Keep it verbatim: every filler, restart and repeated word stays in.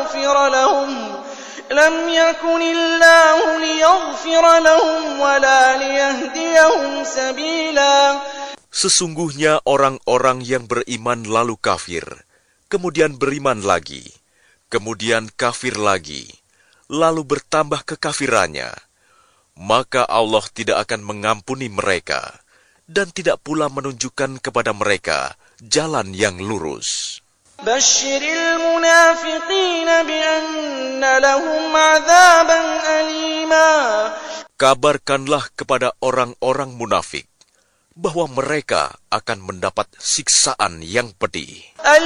ليغفر لهم لم يكن الله ليغفر لهم ولا ليهديهم سبيلا. Sesungguhnya orang-orang yang beriman lalu kafir, kemudian beriman lagi, kemudian kafir lagi, lalu bertambah kekafirannya, maka Allah tidak akan mengampuni mereka dan tidak pula menunjukkan kepada mereka jalan yang lurus. بشر المنافقين بأن لهم عذابا أليما. Kabarkanlah kepada orang-orang munafik bahwa mereka akan mendapat siksaan yang pedih.